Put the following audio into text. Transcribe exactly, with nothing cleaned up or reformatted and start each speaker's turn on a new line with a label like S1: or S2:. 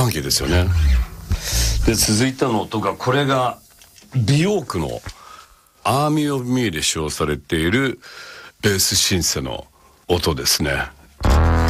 S1: ァンキーですよね。で続いての音が、これが美容区のアーミー・オブ・ミーで使用されているベースシンセの音ですね。